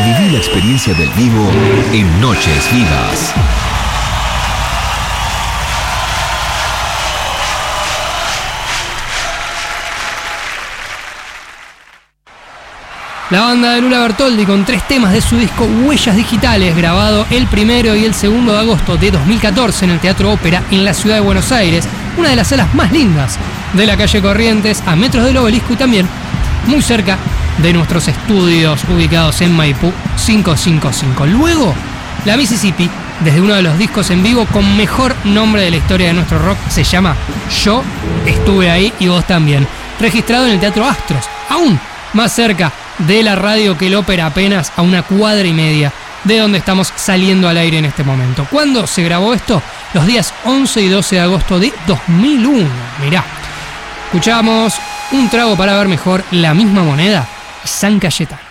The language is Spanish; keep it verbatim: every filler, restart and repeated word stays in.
Viví la experiencia del vivo en Noches Vivas. La banda de Lula Bertoldi con tres temas de su disco Huellas Digitales, grabado el primero y el segundo de agosto de dos mil catorce en el Teatro Ópera en la ciudad de Buenos Aires, una de las salas más lindas de la calle Corrientes, a metros del Obelisco y también muy cerca de nuestros estudios ubicados en Maipú quinientos cincuenta y cinco. Luego, la Mississippi, desde uno de los discos en vivo con mejor nombre de la historia de nuestro rock, se llama Yo Estuve Ahí y Vos También, registrado en el Teatro Astros, aún más cerca de la radio que el Ópera, apenas a una cuadra y media de donde estamos saliendo al aire en este momento. ¿Cuándo se grabó esto? Los días once y doce de agosto de dos mil uno. Mirá, escuchamos Un trago para ver mejor, La misma moneda y San Cayetano.